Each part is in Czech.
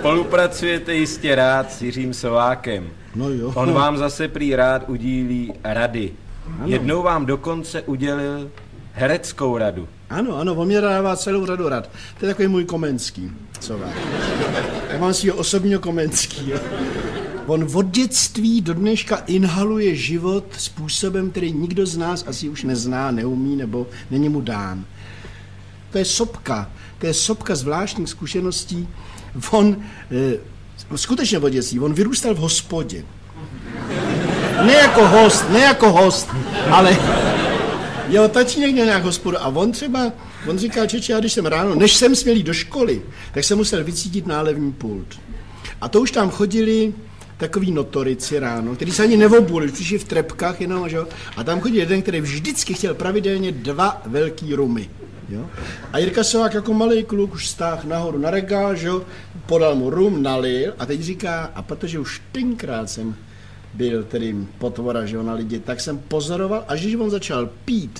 Spolupracujete jistě rád s Jiřím Sovákem. No jo. On vám zase prý rád udílí rady. Ano. Jednou vám dokonce udělil hereckou radu. Ano, on mě dává celou řadu rad. To je takový můj Komenský, Sovák. Já mám svýho osobního Komenskýho. On od dětství do dneška inhaluje život způsobem, který nikdo z nás asi už nezná, neumí nebo není mu dán. To je sopka zvláštních zkušeností. On skutečně od dětství, on vyrůstal v hospodě. Ne jako host, ale jeho tatínek měl nějak hospodu a on říkal, Čeče, já když jsem ráno, než jsem směl jít do školy, tak jsem musel vycítit nálevní pult. A to už tam chodili takový notorici ráno, který se ani neobuli, přišli v trepkách jenom, že? A tam chodil jeden, který vždycky chtěl pravidelně 2 velký rumy. Jo? A Jirka Sovák jako malý kluk už stáhl nahoru na regál, že? Podal mu rum, nalil a teď říká, a protože už tenkrát jsem byl tedy potvora, že na lidi, tak jsem pozoroval, až když on začal pít,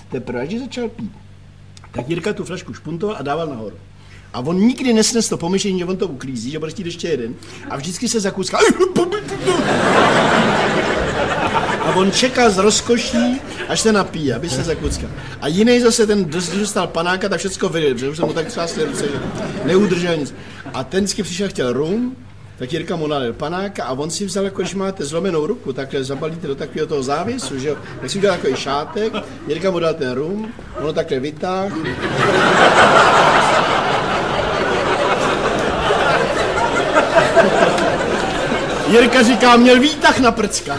tak Jirka tu flašku špuntoval a dával nahoru. A on nikdy nesnes to pomyšlení, že on to uklízí, že bude chtít ještě jeden. A vždycky se zakuskal. A on čekal z rozkoší, až se napíje, aby se zakuskal. A jiný zase ten, když dostal panáka, tak všecko vylil, protože už jsem mu tak třásli ruce, že neudržel nic. A ten vždycky přišel, chtěl rum, tak Jirka mu nalil panáka a on si vzal, jako když máte zlomenou ruku, takhle zabalíte do takového toho závěsu, že jo, tak si udělal takový šátek, Jirka mu dal ten rum, ono takhle vytáhl. Jirka říká, měl výtah na prcka.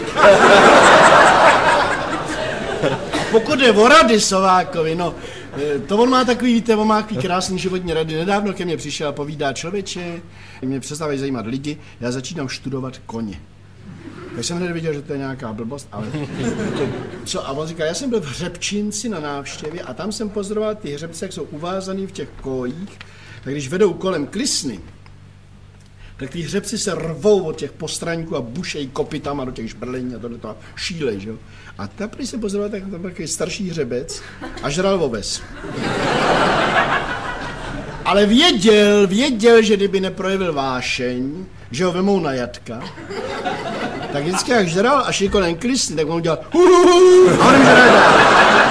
Pokud je o rady Sovákovi, no, to on má takový, víte, on má takový krásný životní rady. Nedávno ke mně přišel a povídá, člověče, mě přestávají zajímat lidi, já začínám studovat koně. Tak jsem hned viděl, že to je nějaká blbost, ale co? A on říká, já jsem byl v Hřebčínci na návštěvě a tam jsem pozoroval ty hřebce, jak jsou uvázaný v těch kojích, tak když vedou kolem klisny, tak ty hřebci se rvou od těch postraníků a bušejí kopytama do těch šbrlení a tohle to šílej, že jo. A tam, když jsem pozoroval, tak tam byl takový starší hřebec a žral oves. Ale věděl, že kdyby neprojevil vášeň, že ho vemou na jatka, tak vždycky jak žral a šli kolem klisny, tak on udělal a on jim žral.